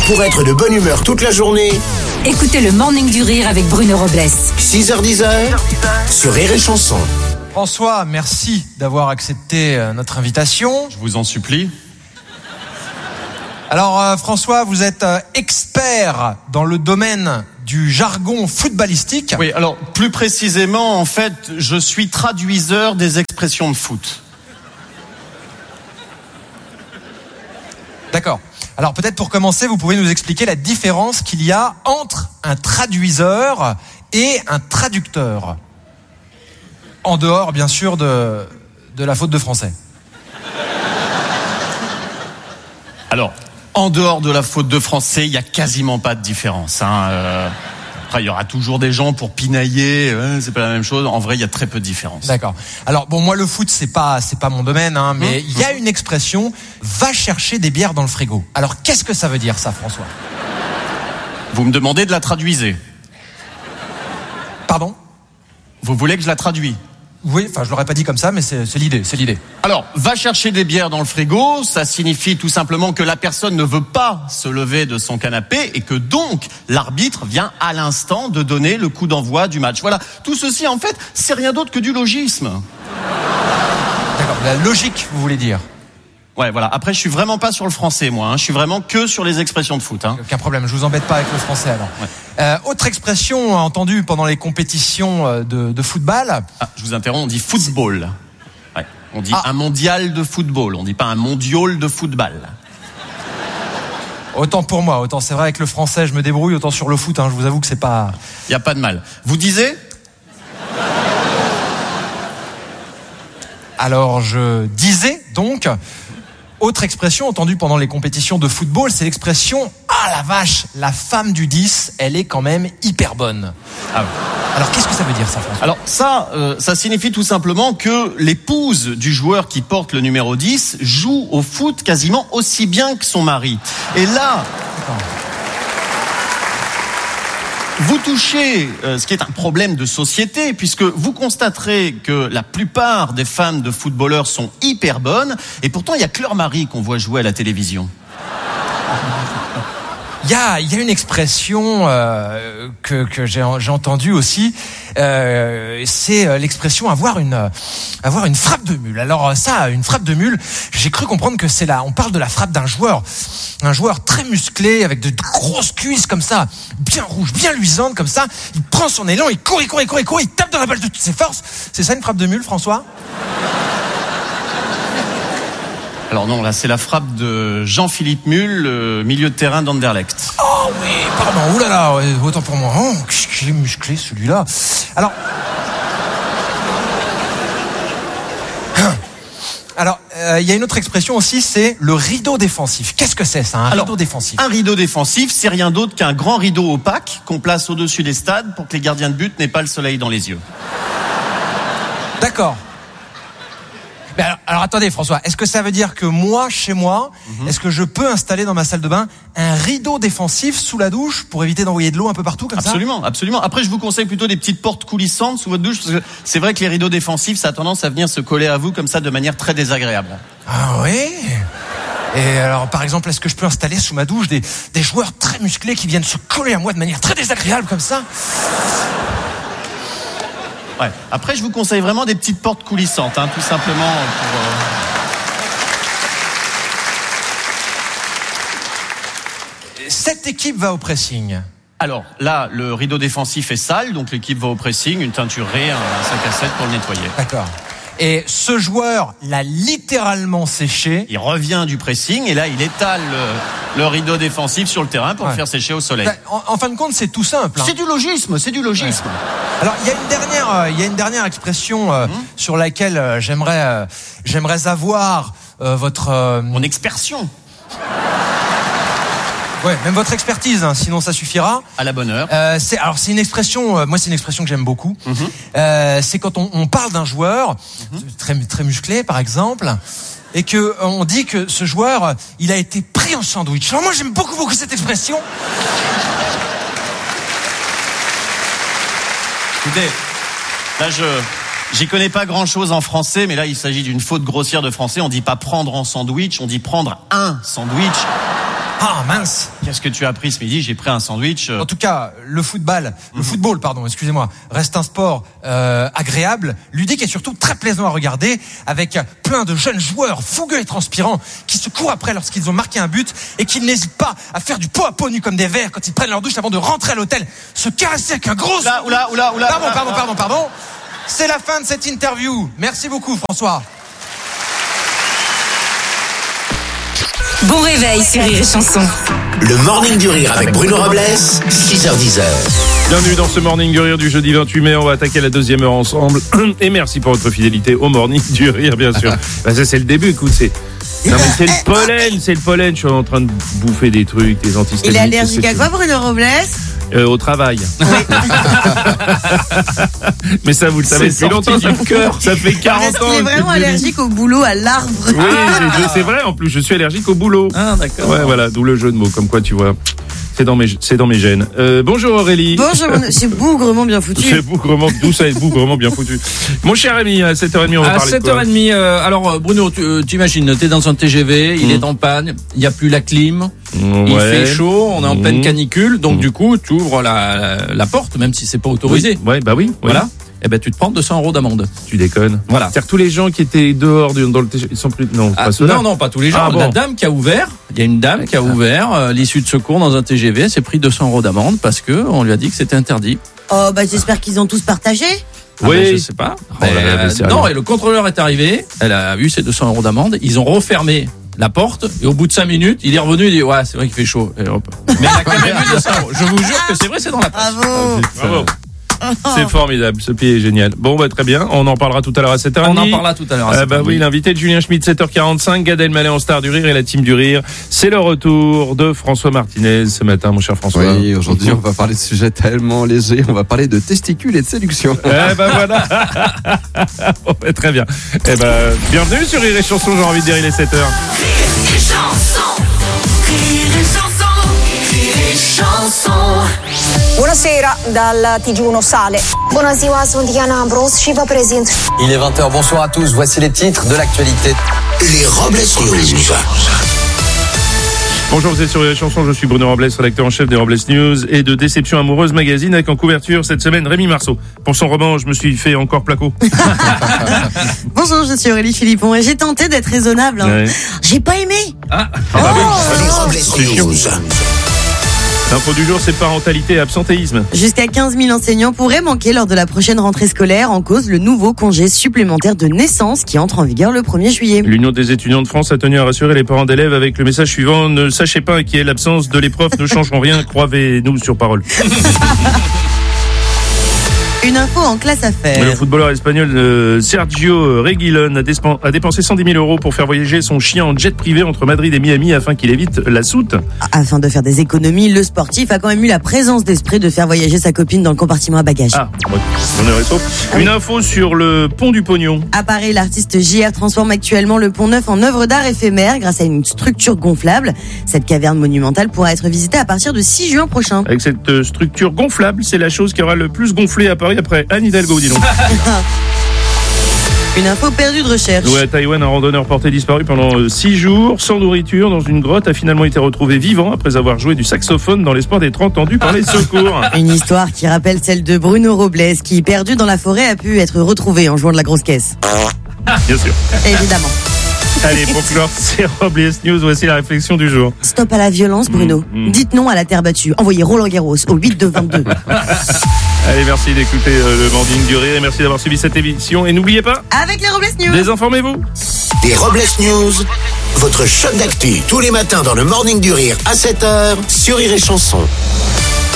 Pour être de bonne humeur toute la journée, écoutez le Morning du Rire avec Bruno Robles. 6h-10h, sur Rire et Chanson. François, merci d'avoir accepté notre invitation. Je vous en supplie. Alors François, vous êtes expert dans le domaine du jargon footballistique. Oui, alors plus précisément, en fait, je suis traduiseur des expressions de foot. D'accord. Alors peut-être pour commencer, vous pouvez nous expliquer la différence qu'il y a entre un traduiseur et un traducteur. En dehors, bien sûr, de la faute de français. Alors, en dehors de la faute de français, il n'y a quasiment pas de différence. Après, il y aura toujours des gens pour pinailler, c'est pas la même chose. En vrai, il y a très peu de différence. D'accord. Alors bon, moi le foot c'est pas mon domaine, mais il y a une expression va chercher des bières dans le frigo. Alors qu'est-ce que ça veut dire ça, François? Vous me demandez de la traduiser. Pardon? Vous voulez que je la traduise? Oui, enfin je l'aurais pas dit comme ça, mais c'est l'idée. Alors, va chercher des bières dans le frigo, ça signifie tout simplement que la personne ne veut pas se lever de son canapé et que donc l'arbitre vient à l'instant de donner le coup d'envoi du match. Voilà, tout ceci en fait, c'est rien d'autre que du logisme. D'accord, la logique, vous voulez dire? Ouais, voilà. Après, je suis vraiment pas sur le français, moi. Je suis vraiment que sur les expressions de foot. Aucun problème, je vous embête pas avec le français alors. Ouais. Autre expression entendue pendant les compétitions de football. Ah, je vous interromps, on dit football. Ouais. On dit un mondial de football, on dit pas un mondial de football. Autant pour moi, autant c'est vrai avec le français je me débrouille, autant sur le foot, je vous avoue que c'est pas... Y a pas de mal. Vous disiez ? Alors je disais donc... Autre expression entendue pendant les compétitions de football, c'est l'expression « Ah la vache, la femme du 10, elle est quand même hyper bonne ». Alors qu'est-ce que ça veut dire ça, François ? Alors ça signifie tout simplement que l'épouse du joueur qui porte le numéro 10 joue au foot quasiment aussi bien que son mari. Et là... Vous touchez ce qui est un problème de société, puisque vous constaterez que la plupart des femmes de footballeurs sont hyper bonnes, et pourtant il y a que leur mari qu'on voit jouer à la télévision. Il y a une expression que j'ai entendue aussi, c'est l'expression avoir une frappe de mule. Alors ça, une frappe de mule, j'ai cru comprendre que c'est là. On parle de la frappe d'un joueur très musclé avec de grosses cuisses comme ça, bien rouges, bien luisantes comme ça. Il prend son élan, il court, il tape dans la balle de toutes ses forces. C'est ça une frappe de mule, François ? Alors non, là c'est la frappe de Jean-Philippe Mull, milieu de terrain d'Anderlecht. Oh oui, pardon, oulala, autant pour moi. Oh, qu'est-ce qu'il est musclé celui-là. Alors, il y a une autre expression aussi, c'est le rideau défensif. Qu'est-ce que c'est ça, rideau défensif ? Un rideau défensif, c'est rien d'autre qu'un grand rideau opaque qu'on place au-dessus des stades pour que les gardiens de but n'aient pas le soleil dans les yeux. D'accord. Mais alors attendez François, est-ce que ça veut dire que moi, chez moi, est-ce que je peux installer dans ma salle de bain un rideau défensif sous la douche pour éviter d'envoyer de l'eau un peu partout comme ça ? Absolument. Après, je vous conseille plutôt des petites portes coulissantes sous votre douche, parce que c'est vrai que les rideaux défensifs, ça a tendance à venir se coller à vous comme ça de manière très désagréable. Ah oui ? Et alors, par exemple, est-ce que je peux installer sous ma douche des joueurs très musclés qui viennent se coller à moi de manière très désagréable comme ça ? Ouais. Après, je vous conseille vraiment des petites portes coulissantes, tout simplement pour... Cette équipe va au pressing. Alors, là, le rideau défensif est sale, donc l'équipe va au pressing, une teinturée, un 5 à 7 pour le nettoyer. D'accord. Et ce joueur l'a littéralement séché. Il revient du pressing et là, il étale le rideau défensif sur le terrain pour le faire sécher au soleil. En fin de compte, c'est tout simple. C'est du logisme. Ouais. Alors, il y a une dernière expression sur laquelle j'aimerais avoir votre... Mon expertion. Ouais, même votre expertise, sinon ça suffira. À la bonne heure. C'est une expression, moi c'est une expression que j'aime beaucoup. C'est quand on parle d'un joueur très très musclé par exemple, et que on dit que ce joueur, il a été pris en sandwich. Alors moi j'aime beaucoup cette expression. Écoutez, là j'y connais pas grand-chose en français, mais là il s'agit d'une faute grossière de français. On dit pas prendre en sandwich, on dit prendre un sandwich. Ah mince. Qu'est-ce que tu as pris ce midi? J'ai pris un sandwich. En tout cas, le football, excusez-moi, reste un sport agréable, ludique et surtout très plaisant à regarder, avec plein de jeunes joueurs fougueux et transpirants qui se courent après lorsqu'ils ont marqué un but et qui n'hésitent pas à faire du pot à pot nu comme des vers quand ils prennent leur douche avant de rentrer à l'hôtel, se caresser avec un gros... Oula. Pardon. C'est la fin de cette interview. Merci beaucoup, François. Bon réveil sur Rire et Chanson. Le Morning du Rire avec Bruno Robles, 6h10. Bienvenue dans ce Morning du Rire du jeudi 28 mai. On va attaquer la deuxième heure ensemble. Et merci pour votre fidélité au Morning du Rire, bien sûr. Ça, c'est le début, écoute, c'est le pollen. Je suis en train de bouffer des trucs, des antihistaminiques. Il est allergique à quoi, Bruno Robles? Au travail. Oui. Mais ça, vous le savez depuis longtemps, ça fait 40 ans. Est-ce qu'il est vraiment allergique au boulot, à l'arbre? Oui, c'est vrai, en plus, je suis allergique au boulot. Ah, d'accord. Ouais, voilà, d'où le jeu de mots, comme quoi, tu vois. C'est dans mes gènes. Bonjour Aurélie. Bonjour, c'est bougrement bien foutu. D'où ça est bougrement bien foutu. Mon cher ami, à 7h30, on va parler de quoi? À 7h30, alors Bruno, tu imagines, t'es dans un TGV, il est en panne, il n'y a plus la clim, il fait chaud, on est en pleine canicule, donc du coup, tu ouvres la porte, même si c'est pas autorisé. Oui. Voilà. Eh ben, tu te prends 200 € d'amende. Tu déconnes. Voilà. C'est-à-dire que tous les gens qui étaient dehors dans le TGV, ils sont plus, pas ceux-là. Non, pas tous les gens. Ah, bon. La dame qui a ouvert, il y a une dame qui a ouvert l'issue de secours dans un TGV, s'est pris 200 € d'amende parce que on lui a dit que c'était interdit. Oh, j'espère qu'ils ont tous partagé. Oui. Je sais pas. Non, et le contrôleur est arrivé, elle a eu ses 200 € d'amende, ils ont refermé la porte et au bout de 5 minutes, il est revenu, il dit ouais, c'est vrai qu'il fait chaud. Et hop. Mais elle a quand même eu 200 €. Je vous jure que c'est vrai, c'est dans la presse. Bravo. C'est formidable, ce pied est génial. Bon,30 bien, on en parlera tout à l'heure à 7h30. On en parlera tout à l'heure à 7h30. Oui, l'invité de Julien Schmitt, 7h45, Gad Elmaleh en star du rire et la team du rire. C'est le retour de François Martinez ce matin, mon cher François. Oui, aujourd'hui, on va parler de sujets tellement légers. On va parler de testicules et de séduction. Voilà. Très bien. Bienvenue sur Rire et Chanson, j'ai envie de dire, il est 7h. Rire et chanson. Buonasera dal TG1 Sale. Bună ziua, sunt Diana Ambros și vă prezint. Il est 20h, bonsoir à tous, voici les titres de l'actualité. Les Robles News. Bonjour, vous êtes sur les chansons, je suis Bruno Robles, rédacteur en chef des Robles News et de Déception Amoureuse Magazine, avec en couverture cette semaine Rémi Marceau. Pour son roman, je me suis fait encore placo. Bonjour, je suis Aurélie Philippon et j'ai tenté d'être raisonnable. Ouais. J'ai pas aimé. Les Robles News. L'info du jour, c'est parentalité et absentéisme. Jusqu'à 15 000 enseignants pourraient manquer lors de la prochaine rentrée scolaire en cause le nouveau congé supplémentaire de naissance qui entre en vigueur le 1er juillet. L'Union des étudiants de France a tenu à rassurer les parents d'élèves avec le message suivant: ne sachez pas inquiet, l'absence de les profs ne changeront rien, croyez-nous sur parole. Une info en classe à faire. Le footballeur espagnol Sergio Reguilón a dépensé 110 000 € pour faire voyager son chien en jet privé entre Madrid et Miami afin qu'il évite la soute. Afin de faire des économies, le sportif a quand même eu la présence d'esprit de faire voyager sa copine dans le compartiment à bagages. On est réseau. Une info sur le pont du Pognon. À Paris, l'artiste JR transforme actuellement le pont neuf en œuvre d'art éphémère grâce à une structure gonflable. Cette caverne monumentale pourra être visitée à partir de 6 juin prochain. Avec cette structure gonflable, c'est la chose qui aura le plus gonflé à Paris après Anne Hidalgo, dis donc. Une info perdue de recherche. À Taïwan, un randonneur porté disparu pendant 6 jours, sans nourriture, dans une grotte, a finalement été retrouvé vivant après avoir joué du saxophone dans l'espoir d'être entendu par les secours. Une histoire qui rappelle celle de Bruno Robles, qui, perdu dans la forêt, a pu être retrouvé en jouant de la grosse caisse. Bien sûr. Évidemment. Allez, pour clore ces Robles News, voici la réflexion du jour. Stop à la violence, Bruno. Dites non à la terre battue. Envoyez Roland Garros au 8-2-22. Allez, merci d'écouter le Morning du Rire et merci d'avoir suivi cette émission. Et n'oubliez pas, avec les Robles News, désinformez-vous. Les Robles News, votre shot d'actu tous les matins dans le Morning du Rire à 7h sur Rire et Chanson.